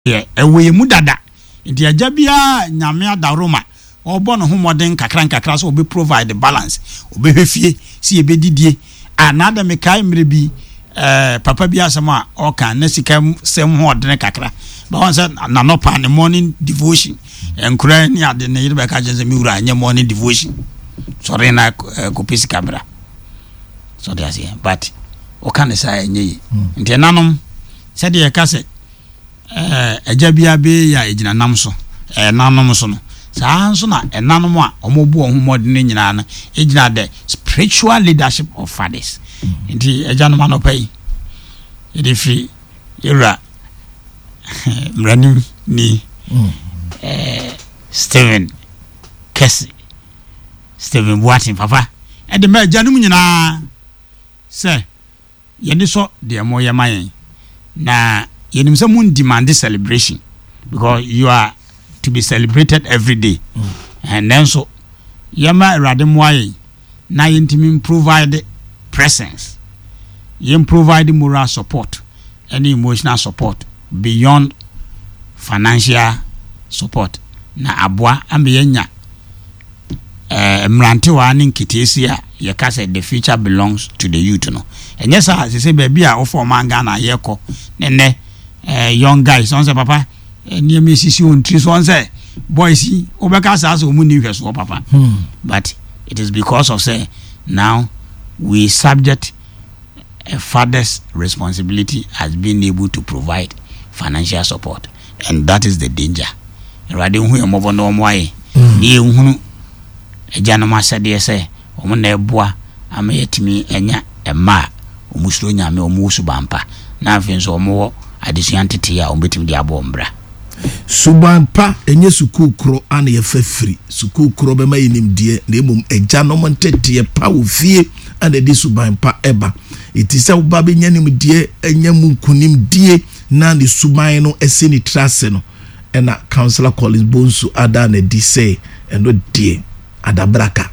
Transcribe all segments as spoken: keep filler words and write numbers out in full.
ye ewe mu dada nti agya bia nyame adaroma obo no homoden kakra kakra so obi provide balance obi hwefie si ye bedidie anada me kai mre bi eh papa bia asema o kan na sika sem ho odene kakra ba won say na no pa ne morning devotion enkura ni ade ne yire be ka je me wura anya morning devotion sorry na ko pesi kabra so they say but o kan say enye nti nanom say de ka say eh agya bia be ya ejina nam so eh nanom so no saa nso na enanom a omobu ohumodene nyina na ejina the spiritual leadership of fathers nti agya no ma pai ede fi era mranim ni eh Steven Kesi Steven Boatin papa ede ma agya no nyina se yeni so de mo ye mayen na yenim se mun demand celebration because you are to be celebrated every day. Mm. And then so yama rademwaye na yintimi provide presence. Yim provide moral support and emotional support beyond financial support. Na abwa ambiyenya eh mrante wa ni nkitesi a yekase the future belongs to the youth no. And yes sir, say baby a ofo manga na yeko nene eh young guys on say papa near me sisi on three so say boys obeka sa so mu ni hweso papa hmm. But it is because of say now we subject a father's responsibility as being able to provide financial support, and that is the danger. Rade hu e mobo no moaye ni ehunu ejana ma sade say omo na eboa ama yetimi enya ema omusuro nyame omusu bampa na afin so omo adisuantete ya ombetimi dia bombra Subampa enye sukukro ane ye fefri sukukro bema yinimdie na emum eja no montete ye pa ofie ane di subampa eba itise uba be nyanimdie enya munkunimdie na ne suban no ese ni trase no ena Councillor Collins Bonsu ada na di say eno die adabraka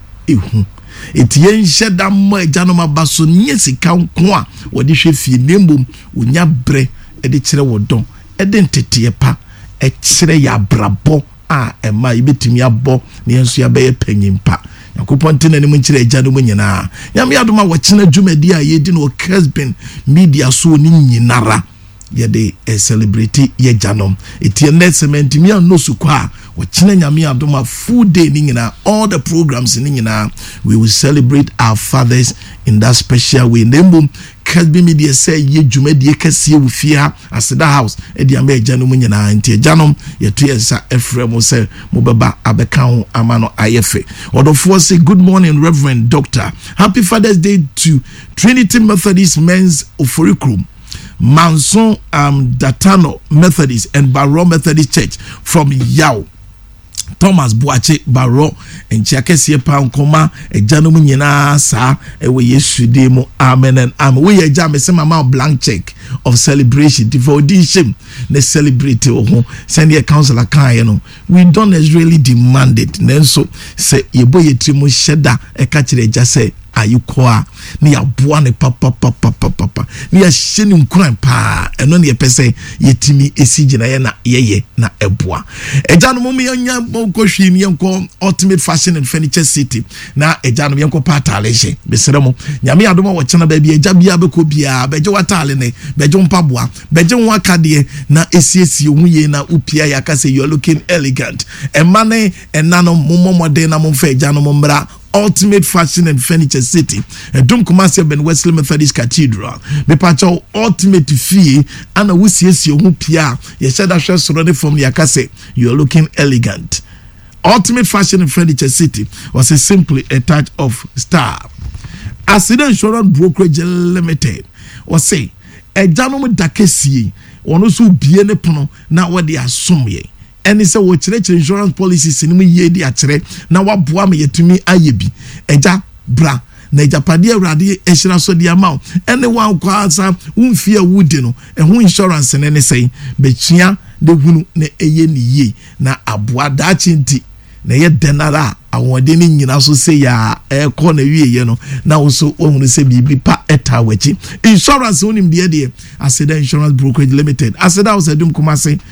ehu etie nheda mo eja no mabaso nye sika nko a wodi hwe fie nembom onya bre e de kire wodon eden tete pa e kire ya brabo a ema ibetimi abo ne enso ya be panyimpa yakoponte na nim kire agya no nyina nyame adoma wo kina dwumadi a yedi no Kesben media so ni nyinara ye de e celebrate ye janom etie net cement mi an no sukwa wo kina nyame adoma full day ni nyina all the programs ni nyina we will celebrate our fathers in that special way. Nembo Kesben media say ye dwumadi kase wo fie ha aseda house e dia ma agya no nyina ntie janom ye to yesa efrem say mo beba abeka ho amano ayefe odofo say good morning Reverend Doctor, happy Father's Day to Trinity Methodist Men's Oforikrum, Manson um, Datano Methodist and Barrow Methodist Church from Yao. Thomas Boache Barrow and Chakesi Pankoma, a gentleman yena sa, and we yesterday mo amen and amen. We a jam some amount blank check of celebration, devotion, ne celebrate oh send your councillor Kayano. We don't really demand it. Then so say ye boy ye trimo sheda a catch it just say are you kwa ni abuane papa papa papa papa ni a sheni nkran pa eno ne pese yetimi esijina ye na yeye na eboa ejanu mo me nya ko hwi ni enko Ultimate Fashion and Furniture City na ejanu me enko patale hye besremo nyame adoma wo chena ba bia eja bia be ko bia beje watale ne beje mpaboa beje ho akade na esiesie hu ye na upia ya ka say you are looking elegant emane enano momomode na mo fa ejanu mo mbra Ultimate Fashion and Furniture City, a Dum Kumasi Ben Wesley Methodist Cathedral. Me pacho ultimate fee and a wusiesi omu pia. Ye shada share surrounded from yakase. You are looking elegant. Ultimate Fashion and Furniture City was a simply a touch of star. Accident Insurance Brokerage Limited was say a gentleman dakesi one also be ne pono na what they assume ye. Any say wo chire insurance policies ni mu ye di akire na waboa me yetumi ayebi eja bra na ejapade awrade ehira so di amount any one kwasa umfie wudi no ehu insurance ne ne say betua de hunu na eye ni ye na aboa da chinti na ye denara awode ni nyina so se ya e ko na wie ye no na wo so ohunu se bibi pa eta wachi insurance onim de de Aseda Insurance Brokerage Limited Aseda was edum Kumasi